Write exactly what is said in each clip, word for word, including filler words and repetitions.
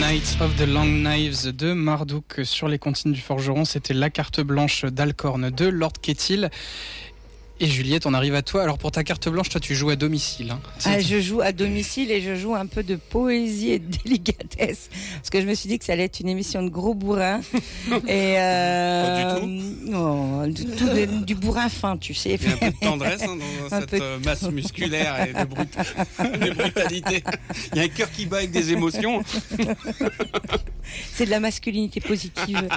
Night of the Long Knives de Marduk sur les comptines du forgeron. C'était la carte blanche d'Alcorn de Lord Kettil. Et Juliette, on arrive à toi. Alors pour ta carte blanche, toi tu joues à domicile. Hein. Ah, je joue à domicile et je joue un peu de poésie et de délicatesse. Parce que je me suis dit que ça allait être une émission de gros bourrin. et euh, Pas du tout. Non, du, tout de, du bourrin fin, tu sais. Il y a un peu de tendresse hein, dans Un cette peu... euh, masse musculaire et de, brut... de brutalité. Il y a un cœur qui bat avec des émotions. C'est de la masculinité positive.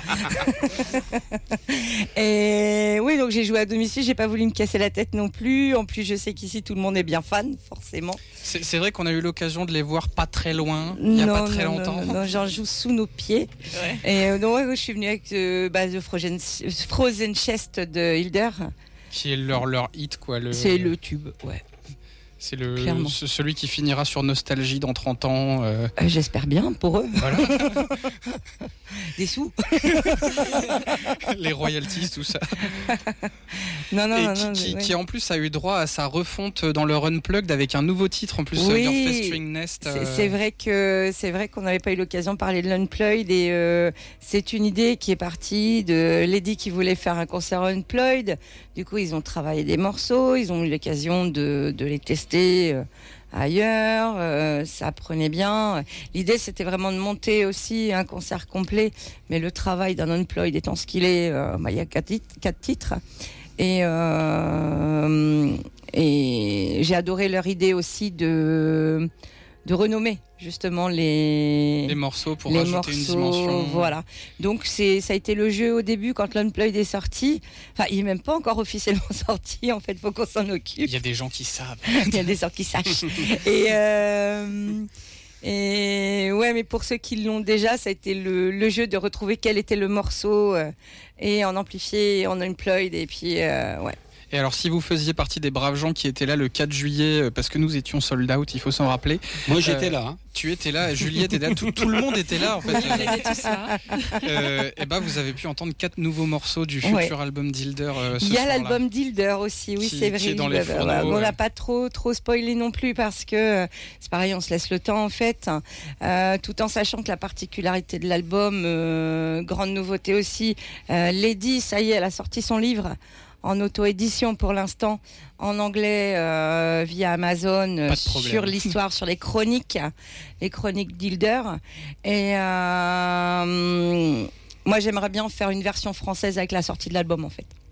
Et oui, donc j'ai joué à domicile, j'ai pas voulu me casser la tête non plus. En plus, je sais qu'ici tout le monde est bien fan, forcément. C'est, c'est vrai qu'on a eu l'occasion de les voir pas très loin, il n'y a non, pas très non, longtemps. Non, non, j'en joue sous nos pieds. Ouais. Et euh, donc, ouais, je suis venue avec euh, bah, The Frozen, Frozen Chest de Hilder. Qui est leur, leur hit, quoi. Le... C'est le tube, ouais. C'est le, Clairement. ce- celui qui finira sur Nostalgie dans trente ans. euh, Euh, J'espère bien pour eux. Voilà. Des sous. Les royalties, tout ça. Non, non, Et non. qui, non, qui, ouais. qui, en plus a eu droit à sa refonte dans leur Unplugged avec un nouveau titre en plus, Oui, euh, Your Festering Nest. C'est, euh, c'est vrai que c'est vrai qu'on n'avait pas eu l'occasion de parler de l'Unplugged et euh, c'est une idée qui est partie de Lady qui voulait faire un concert Unplugged. Du coup, ils ont travaillé des morceaux, ils ont eu l'occasion de, de les tester euh, ailleurs. Euh, ça prenait bien. L'idée, c'était vraiment de monter aussi un concert complet, mais le travail d'un Unplugged étant ce qu'il est, euh, bah, il y a quatre titres. Quatre titres. Et, euh, et j'ai adoré leur idée aussi de, de renommer justement les, les morceaux pour les rajouter morceaux, une dimension. voilà. Donc c'est, ça a été le jeu au début quand l'Unplugged est sorti. Enfin, il n'est même pas encore officiellement sorti. En fait, faut qu'on s'en occupe. Il y a des gens qui savent. Il y a des sortes qui sachent. et, euh, et ouais, mais pour ceux qui l'ont déjà, ça a été le, le jeu de retrouver quel était le morceau euh, et en amplifié, en unplugged et puis euh, ouais. Et alors, si vous faisiez partie des braves gens qui étaient là le quatre juillet, euh, parce que nous étions sold out, il faut s'en rappeler. Moi j'étais Euh, là. Hein. Tu étais là, Juliette était là, tout, tout le monde était là en fait. On était tous là. Euh, et ben, vous avez pu entendre quatre nouveaux morceaux du futur Ouais. album d'Hilder. Euh, ce Il y a soir-là. l'album d'Hilder aussi, oui Qui- c'est vrai. qui est dans les Bah, fourneaux, bah, on ouais. n'a pas trop trop spoilé non plus parce que euh, c'est pareil, on se laisse le temps en fait, euh, tout en sachant que la particularité de l'album, euh, grande nouveauté aussi, euh, Lady, ça y est, elle a sorti son livre en auto-édition pour l'instant, en anglais euh, via Amazon, euh, Pas de problème. sur l'histoire, sur les chroniques, les chroniques d'Hilder. Et euh, moi, j'aimerais bien faire une version française avec la sortie de l'album, en fait.